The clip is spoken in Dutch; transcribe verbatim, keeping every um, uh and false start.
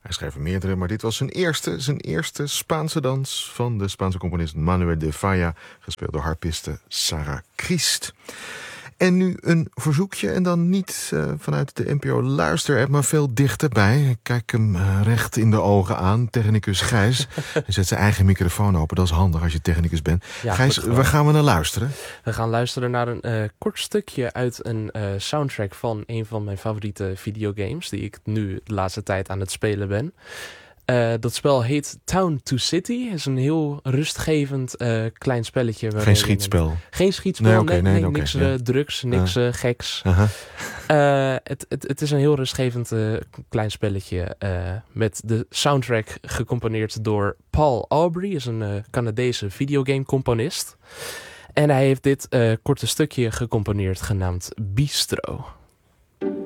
Hij schreef er meerdere, maar dit was zijn eerste, zijn eerste Spaanse dans van de Spaanse componist Manuel de Falla, gespeeld door harpiste Sarah Christ. En nu een verzoekje, en dan niet uh, vanuit de N P O Luister-app, maar veel dichterbij. Ik kijk hem uh, recht in de ogen aan, technicus Gijs. Hij zet zijn eigen microfoon open, dat is handig als je technicus bent. Ja, Gijs, waar gaan we naar luisteren? We gaan luisteren naar een uh, kort stukje uit een uh, soundtrack van een van mijn favoriete videogames, die ik nu de laatste tijd aan het spelen ben. Uh, dat spel heet Town to City. Het is een heel rustgevend uh, klein spelletje. Geen schietspel? Een... Geen schietspel, nee, okay, nee, nee, nee, okay, niks ja. uh, drugs, niks uh. Uh, geks. Uh-huh. Uh, het, het, het is een heel rustgevend uh, klein spelletje uh, met de soundtrack gecomponeerd door Paul Aubrey. Is een uh, Canadese videogame-componist. En hij heeft dit uh, korte stukje gecomponeerd genaamd Bistro.